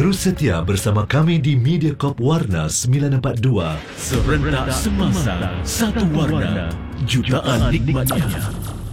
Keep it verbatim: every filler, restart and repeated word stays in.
Terus setia bersama kami di Mediacorp Warna sembilan empat dua. Serentak semasa, satu warna, jutaan nikmatnya.